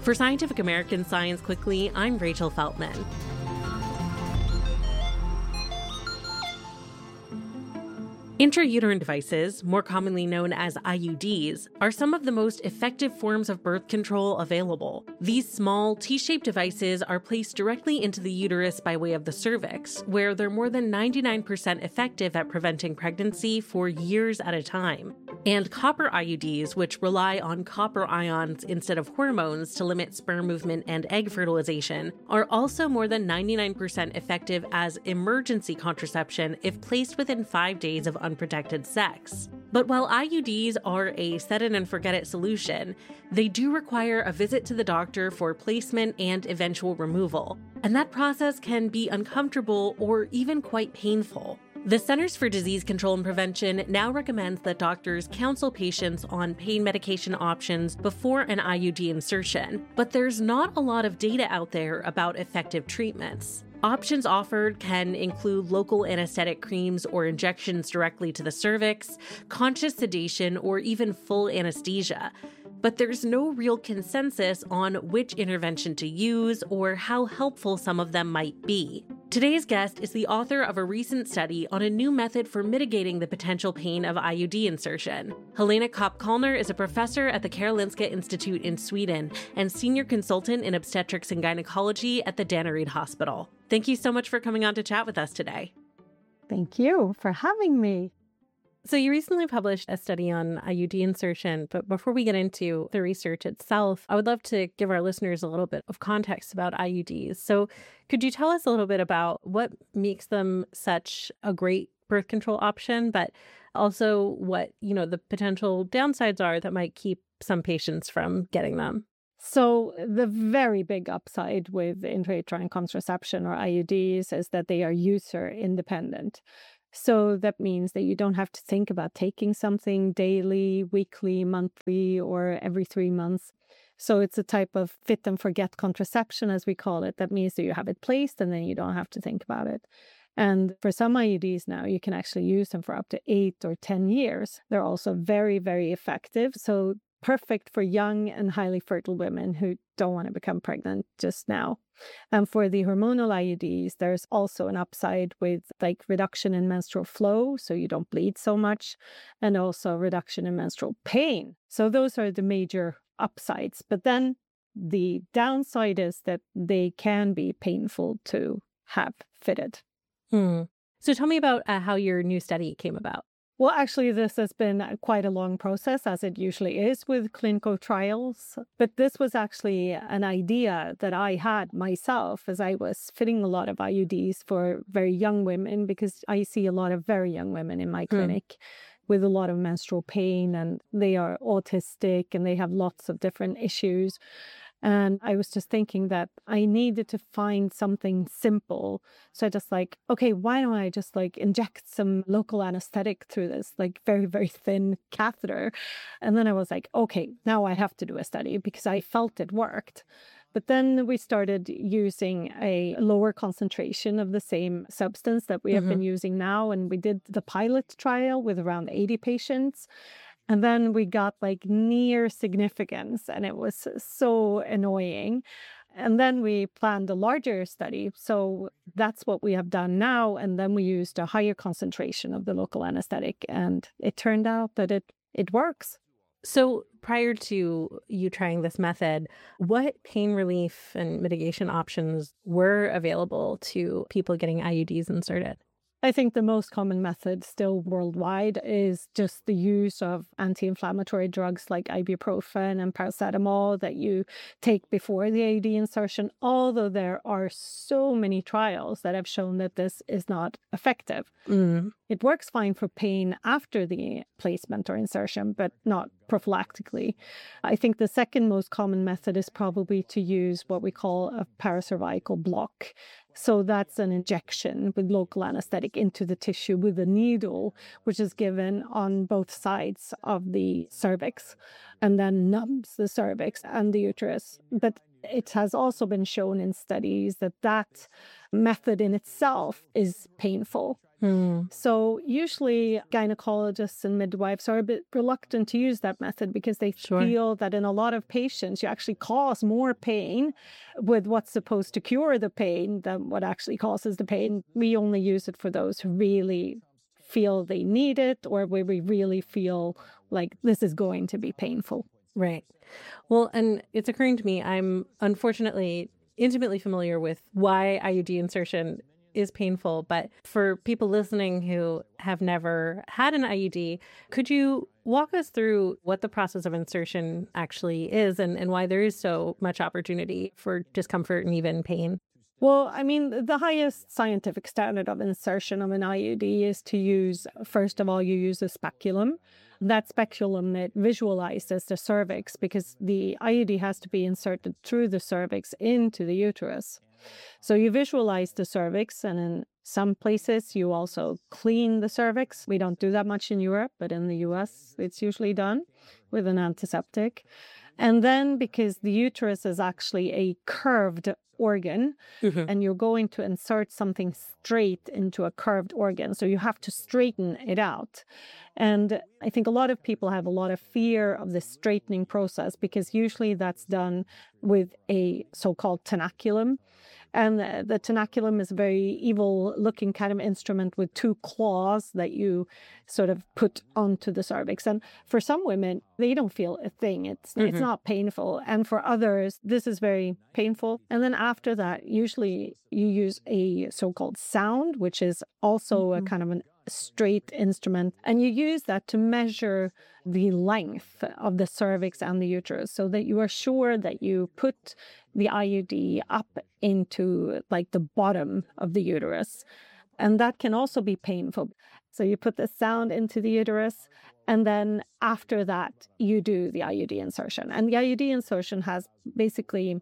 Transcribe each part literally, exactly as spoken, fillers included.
For Scientific American Science Quickly, I'm Rachel Feltman. Intrauterine devices, more commonly known as I U Ds, are some of the most effective forms of birth control available. These small, T-shaped devices are placed directly into the uterus by way of the cervix, where they're more than ninety-nine percent effective at preventing pregnancy for years at a time. And copper I U Ds, which rely on copper ions instead of hormones to limit sperm movement and egg fertilization, are also more than ninety-nine percent effective as emergency contraception if placed within five days of unprotected sex. But while I U Ds are a set-it-and-forget-it solution, they do require a visit to the doctor for placement and eventual removal. And that process can be uncomfortable or even quite painful. The Centers for Disease Control and Prevention now recommends that doctors counsel patients on pain medication options before an I U D insertion, but there's not a lot of data out there about effective treatments. Options offered can include local anesthetic creams or injections directly to the cervix, conscious sedation, or even full anesthesia. But there's no real consensus on which intervention to use or how helpful some of them might be. Today's guest is the author of a recent study on a new method for mitigating the potential pain of I U D insertion. Helena Kopp-Kallner is a professor at the Karolinska Institute in Sweden and senior consultant in obstetrics and gynecology at the Danneryd Hospital. Thank you so much for coming on to chat with us today. Thank you for having me. So you recently published a study on I U D insertion, but before we get into the research itself, I would love to give our listeners a little bit of context about I U Ds. So could you tell us a little bit about what makes them such a great birth control option, but also what, you know, the potential downsides are that might keep some patients from getting them? So the very big upside with intrauterine contraception or I U Ds is that they are user independent. So that means that you don't have to think about taking something daily, weekly, monthly, or every three months. So it's a type of fit and forget contraception, as we call it. That means that you have it placed and then you don't have to think about it. And for some I U Ds now, you can actually use them for up to eight or ten years. They're also very, very effective. So perfect for young and highly fertile women who don't want to become pregnant just now. And for the hormonal I U Ds, there's also an upside with like reduction in menstrual flow, so you don't bleed so much, and also reduction in menstrual pain. So those are the major upsides. But then the downside is that they can be painful to have fitted. Hmm. So tell me about uh, how your new study came about. Well, actually, this has been quite a long process, as it usually is with clinical trials. But this was actually an idea that I had myself as I was fitting a lot of I U Ds for very young women, because I see a lot of very young women in my clinic mm. with a lot of menstrual pain, and they are autistic and they have lots of different issues. And I was just thinking that I needed to find something simple. So I just like, okay, why don't I just like inject some local anesthetic through this like very, very thin catheter? And then I was like, okay, now I have to do a study because I felt it worked. But then we started using a lower concentration of the same substance that we mm-hmm. have been using now. And we did the pilot trial with around eighty patients. And then we got like near significance, and it was so annoying. And then we planned a larger study. So that's what we have done now. And then we used a higher concentration of the local anesthetic, and it turned out that it, it works. So prior to you trying this method, what pain relief and mitigation options were available to people getting I U Ds inserted? I think the most common method still worldwide is just the use of anti-inflammatory drugs like ibuprofen and paracetamol that you take before the I U D insertion, although there are so many trials that have shown that this is not effective. Mm. It works fine for pain after the placement or insertion, but not prophylactically. I think the second most common method is probably to use what we call a paracervical block. So that's an injection with local anesthetic into the tissue with a needle, which is given on both sides of the cervix and then numbs the cervix and the uterus. But it has also been shown in studies that that method in itself is painful. Hmm. So usually gynecologists and midwives are a bit reluctant to use that method because they Sure. feel that in a lot of patients, you actually cause more pain with what's supposed to cure the pain than what actually causes the pain. We only use it for those who really feel they need it or where we really feel like this is going to be painful. Right. Well, and it's occurring to me, I'm unfortunately intimately familiar with why I U D insertion is painful. But for people listening who have never had an I U D, could you walk us through what the process of insertion actually is and, and why there is so much opportunity for discomfort and even pain? Well, I mean, the highest scientific standard of insertion of an I U D is to use, first of all, you use a speculum. That speculum, it visualizes the cervix because the I U D has to be inserted through the cervix into the uterus. So you visualize the cervix, and in some places you also clean the cervix. We don't do that much in Europe, but in the U S it's usually done with an antiseptic. And then because the uterus is actually a curved organ, Mm-hmm. and you're going to insert something straight into a curved organ. So you have to straighten it out. And I think a lot of people have a lot of fear of the straightening process because usually that's done with a so-called tenaculum. And the, the tenaculum is a very evil looking kind of instrument with two claws that you sort of put onto the cervix. And for some women, they don't feel a thing. It's Mm-hmm. it's not painful. And for others, this is very painful. And then after that, usually you use a so-called sound, which is also a Mm-hmm. kind of an straight instrument. And you use that to measure the length of the cervix and the uterus so that you are sure that you put the I U D up into like the bottom of the uterus. And that can also be painful. So you put the sound into the uterus, and then after that, you do the I U D insertion. And the I U D insertion has basically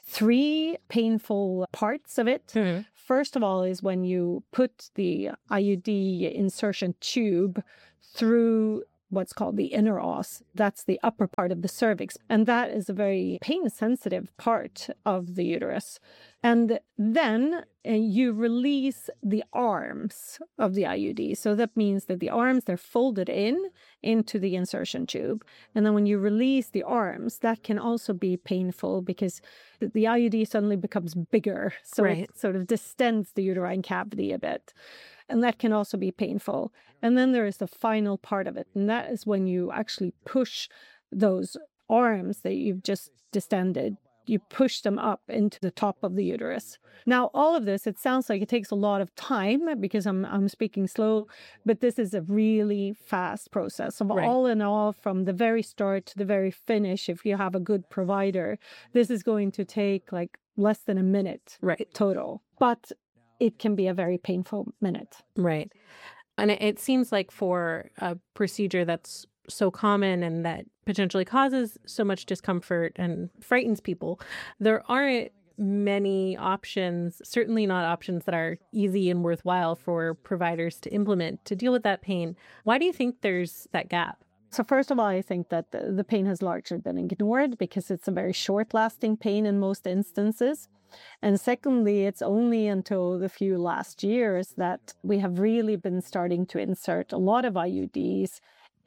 three painful parts of it. Mm-hmm. First of all is when you put the I U D insertion tube through what's called the inner os. That's the upper part of the cervix. And that is a very pain-sensitive part of the uterus. And then uh, you release the arms of the I U D. So that means that the arms, they're folded in into the insertion tube. And then when you release the arms, that can also be painful because the I U D suddenly becomes bigger. So Right. it sort of distends the uterine cavity a bit. And that can also be painful. And then there is the final part of it. And that is when you actually push those arms that you've just distended, you push them up into the top of the uterus. Now, all of this, it sounds like it takes a lot of time because I'm I'm speaking slow, but this is a really fast process. So Right. all in all, from the very start to the very finish, if you have a good provider, this is going to take like less than a minute Right. total. But it can be a very painful minute. Right. And it, it seems like for a procedure that's so common and that potentially causes so much discomfort and frightens people, there aren't many options, certainly not options that are easy and worthwhile for providers to implement to deal with that pain. Why do you think there's that gap? So first of all, I think that the, the pain has largely been ignored because it's a very short-lasting pain in most instances. And secondly, it's only until the few last years that we have really been starting to insert a lot of I U Ds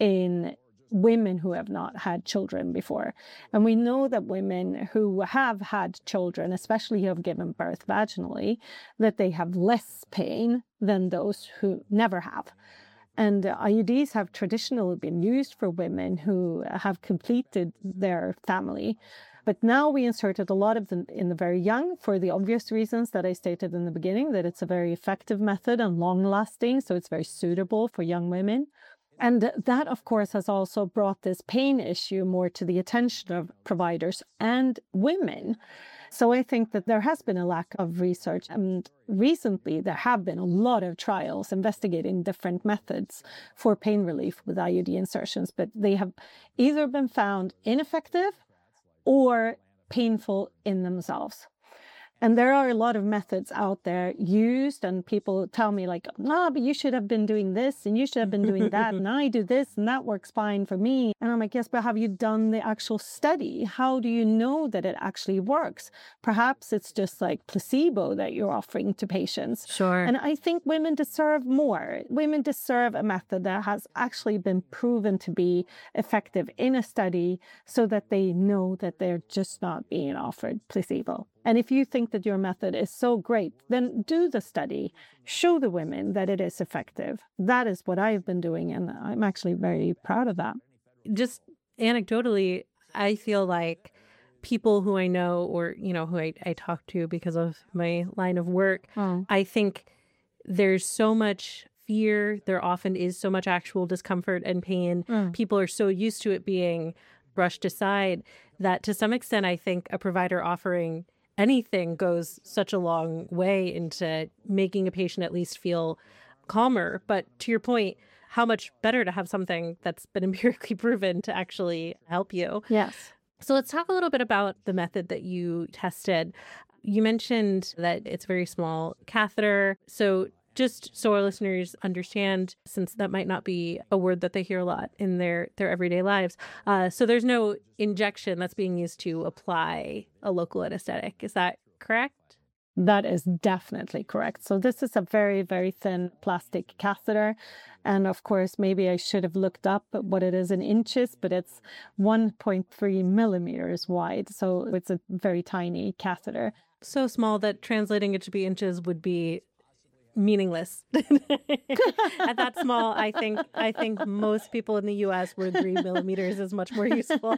in women who have not had children before. And we know that women who have had children, especially who have given birth vaginally, that they have less pain than those who never have. And I U Ds have traditionally been used for women who have completed their family. But now we inserted a lot of them in the very young for the obvious reasons that I stated in the beginning, that it's a very effective method and long-lasting, so it's very suitable for young women. And that, of course, has also brought this pain issue more to the attention of providers and women. So I think that there has been a lack of research. And recently, there have been a lot of trials investigating different methods for pain relief with I U D insertions, but they have either been found ineffective or painful in themselves. And there are a lot of methods out there used, and people tell me like, no, but you should have been doing this and you should have been doing that. And I do this and that works fine for me. And I'm like, yes, but have you done the actual study? How do you know that it actually works? Perhaps it's just like placebo that you're offering to patients. Sure. And I think women deserve more. Women deserve a method that has actually been proven to be effective in a study so that they know that they're just not being offered placebo. And if you think that your method is so great, then do the study. Show the women that it is effective. That is what I've been doing, and I'm actually very proud of that. Just anecdotally, I feel like people who I know or, you know, who I, I talk to because of my line of work, Oh. I think there's so much fear. There often is so much actual discomfort and pain. Mm. People are so used to it being brushed aside that to some extent, I think a provider offering anything goes such a long way into making a patient at least feel calmer. But to your point, how much better to have something that's been empirically proven to actually help you. Yes. So let's talk a little bit about the method that you tested. You mentioned that it's a very small catheter. So just so our listeners understand, since that might not be a word that they hear a lot in their, their everyday lives. Uh, so there's no injection that's being used to apply a local anesthetic. Is that correct? That is definitely correct. So this is a very, very thin plastic catheter. And of course, maybe I should have looked up what it is in inches, but it's one point three millimeters wide. So it's a very tiny catheter. So small that translating it to be inches would be meaningless. At that small, I think I think most people in the U S would agree millimeters is much more useful.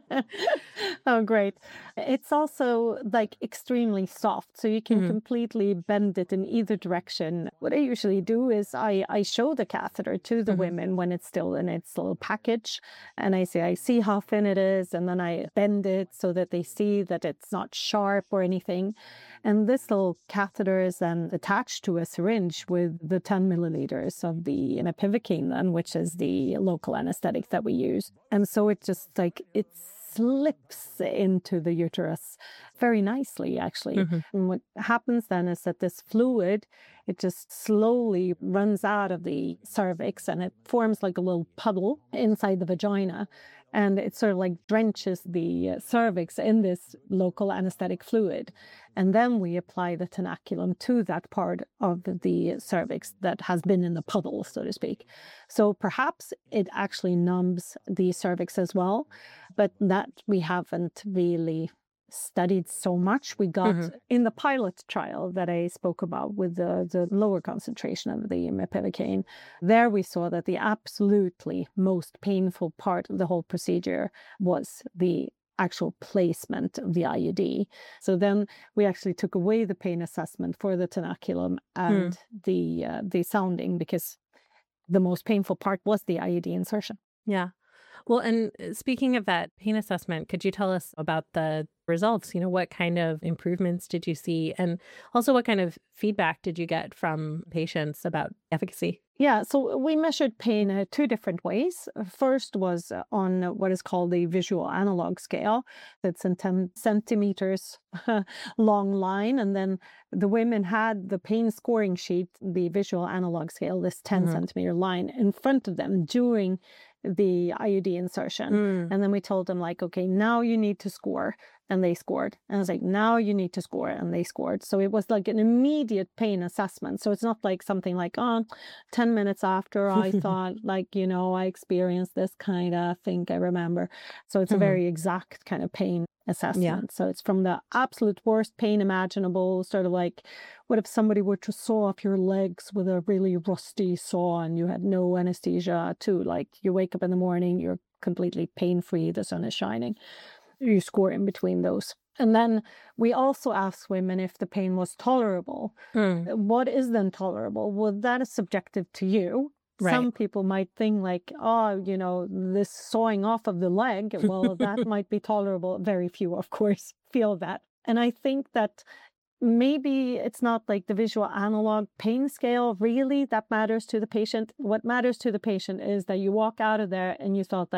Oh, great. It's also like extremely soft, so you can Mhm. completely bend it in either direction. What I usually do is I, I show the catheter to the Mhm. women when it's still in its little package. And I say, I see how thin it is. And then I bend it so that they see that it's not sharp or anything. And this little catheter is then attached to a syringe with the ten milliliters of the mepivacaine, then, which is the local anesthetic that we use. And so it just like, it slips into the uterus very nicely, actually. Mhm. And what happens then is that this fluid, it just slowly runs out of the cervix and it forms like a little puddle inside the vagina. And it sort of like drenches the uh, cervix in this local anesthetic fluid. And then we apply the tenaculum to that part of the cervix that has been in the puddle, so to speak. So perhaps it actually numbs the cervix as well, but that we haven't really studied so much. We got Mhm. in the pilot trial that I spoke about with the, the lower concentration of the mepivacaine, there we saw that the absolutely most painful part of the whole procedure was the actual placement of the I U D. So then we actually took away the pain assessment for the tenaculum and the uh, the sounding, because the most painful part was the I U D insertion. Yeah. Well, and speaking of that pain assessment, could you tell us about the results? You know, what kind of improvements did you see? And also what kind of feedback did you get from patients about efficacy? Yeah, so we measured pain uh, two different ways. First was uh, on what is called the visual analog scale. It's a ten centimeters long line. And then the women had the pain scoring sheet, the visual analog scale, this ten Mhm. centimeter line in front of them during the I U D insertion. Mm. And then we told them like, okay, now you need to score. And they scored. And I was like, now you need to score. And they scored. So it was like an immediate pain assessment. So it's not like something like, oh, ten minutes after I thought like, you know, I experienced this kind of, I think I remember. So it's Mhm. a very exact kind of pain assessment. So it's from the absolute worst pain imaginable, sort of like, what if somebody were to saw off your legs with a really rusty saw and you had no anesthesia, to like you wake up in the morning, you're completely pain-free, the sun is shining. You score in between those. And then we also asked women if the pain was tolerable. Mm. What is then tolerable? Well, that is subjective to you. Right. Some people might think like, oh, you know, this sawing off of the leg, well, that might be tolerable. Very few, of course, feel that. And I think that maybe it's not like the visual analog pain scale really that matters to the patient. What matters to the patient is that you walk out of there and you thought like,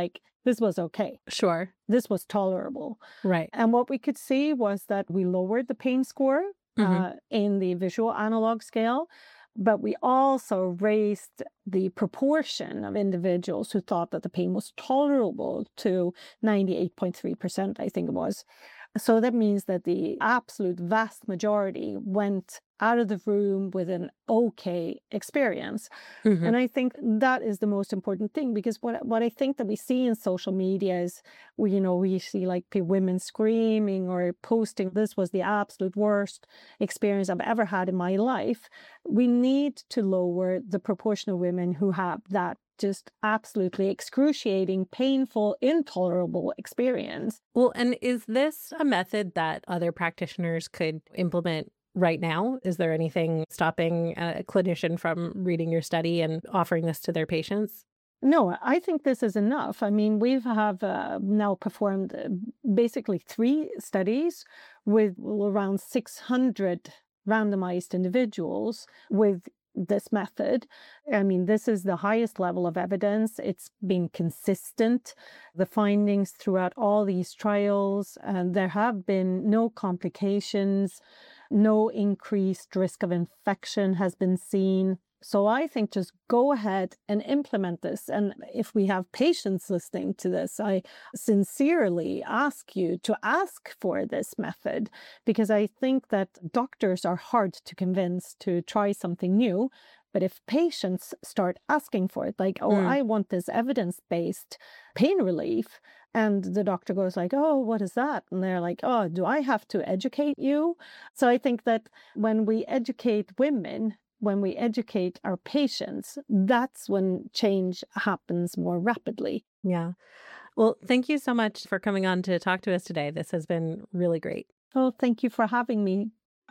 this was okay. Sure. This was tolerable. Right. And what we could see was that we lowered the pain score Mm-hmm. uh, in the visual analog scale, but we also raised the proportion of individuals who thought that the pain was tolerable to ninety-eight point three percent, I think it was. So that means that the absolute vast majority went out of the room with an okay experience. Mm-hmm. And I think that is the most important thing, because what what I think that we see in social media is, we, you know, we see like women screaming or posting, this was the absolute worst experience I've ever had in my life. We need to lower the proportion of women who have that just absolutely excruciating, painful, intolerable experience. Well, and is this a method that other practitioners could implement right now? Is there anything stopping a clinician from reading your study and offering this to their patients? No, I think this is enough. I mean, we have uh, now performed uh, basically three studies with around six hundred randomized individuals with this method. I mean, this is the highest level of evidence. It's been consistent. The findings throughout all these trials, and there have been no complications, no increased risk of infection has been seen. So I think just go ahead and implement this. And if we have patients listening to this, I sincerely ask you to ask for this method, because I think that doctors are hard to convince to try something new. But if patients start asking for it, like, oh, mm. I want this evidence-based pain relief, and the doctor goes like, oh, what is that? And they're like, oh, do I have to educate you? So I think that when we educate women, when we educate our patients, that's when change happens more rapidly. Yeah. Well, thank you so much for coming on to talk to us today. This has been really great. Oh, thank you for having me.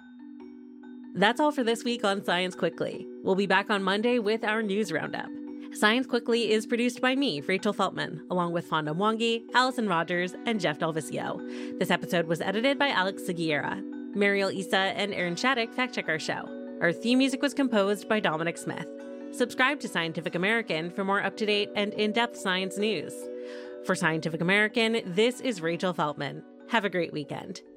That's all for this week on Science Quickly. We'll be back on Monday with our news roundup. Science Quickly is produced by me, Rachel Feltman, along with Fonda Mwangi, Allison Rogers, and Jeff Delvisio. This episode was edited by Alex Seguiera. Mariel Issa and Aaron Shattuck fact-check our show. Our theme music was composed by Dominic Smith. Subscribe to Scientific American for more up-to-date and in-depth science news. For Scientific American, this is Rachel Feltman. Have a great weekend.